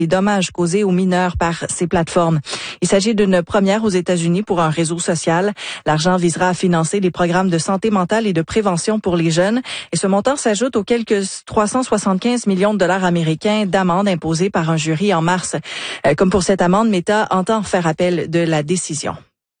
les dommages causés aux mineurs par ces plateformes. Il s'agit d'une première aux États-Unis pour un réseau social. L'argent visera à financer des programmes de santé mentale et de prévention pour les jeunes. Et ce montant s'ajoute aux quelques 375 millions de dollars américains d'amende imposée par un jury en mars. Comme pour cette amende, Meta entend faire appel de la décision.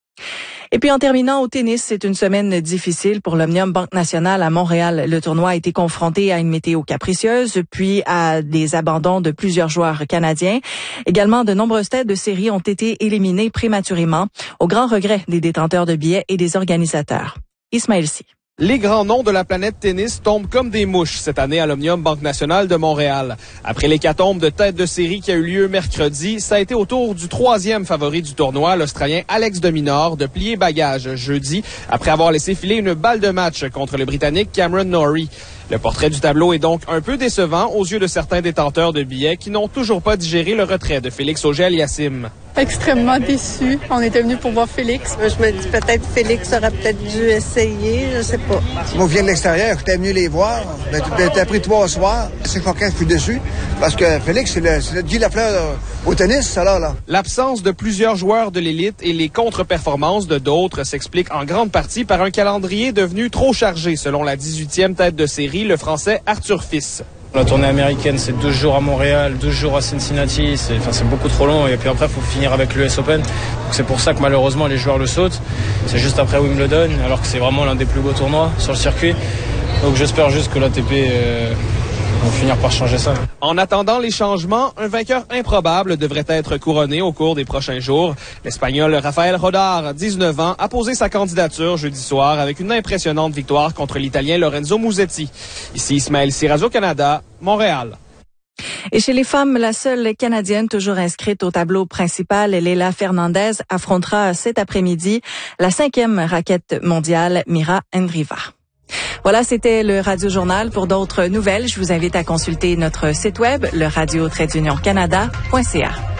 Et puis en terminant au tennis, c'est une semaine difficile pour l'Omnium Banque Nationale à Montréal. Le tournoi a été confronté à une météo capricieuse, puis à des abandons de plusieurs joueurs canadiens. Également, de nombreuses têtes de série ont été éliminées prématurément, au grand regret des détenteurs de billets et des organisateurs. Ismaël Sy. Les grands noms de la planète tennis tombent comme des mouches cette année à l'Omnium Banque Nationale de Montréal. Après l'hécatombe de tête de série qui a eu lieu mercredi, ça a été au tour du troisième favori du tournoi, l'Australien Alex de Minaur, de plier bagage jeudi après avoir laissé filer une balle de match contre le Britannique Cameron Norrie. Le portrait du tableau est donc un peu décevant aux yeux de certains détenteurs de billets qui n'ont toujours pas digéré le retrait de Félix Auger-Aliassime. Extrêmement déçu. On était venu pour voir Félix. Je me dis peut-être Félix aurait peut-être dû essayer, je sais pas. Moi, je viens de l'extérieur, j'étais venu les voir. T'as pris 3 soirs. C'est choquant, je suis déçu. Parce que Félix, c'est le Guy Lafleur au tennis, ça là. L'absence de plusieurs joueurs de l'élite et les contre-performances de d'autres s'expliquent en grande partie par un calendrier devenu trop chargé, selon la 18e tête de série, le Français Arthur Fils. La tournée américaine, c'est 12 jours à Montréal, 12 jours à Cincinnati. C'est beaucoup trop long. Et puis après, il faut finir avec l'US Open. Donc c'est pour ça que malheureusement, les joueurs le sautent. C'est juste après Wimbledon, alors que c'est vraiment l'un des plus beaux tournois sur le circuit. Donc j'espère juste que l'ATP vont finir par changer ça. En attendant les changements, un vainqueur improbable devrait être couronné au cours des prochains jours. L'Espagnol Rafael Rodar, 19 ans, a posé sa candidature jeudi soir avec une impressionnante victoire contre l'Italien Lorenzo Musetti. Ici Ismaël Sy, Radio-Canada, Montréal. Et chez les femmes, la seule Canadienne toujours inscrite au tableau principal, Leila Fernandez, affrontera cet après-midi la 5e raquette mondiale, Mira Andreeva. Voilà, c'était le Radio Journal. Pour d'autres nouvelles, je vous invite à consulter notre site web, le radio-canada.ca.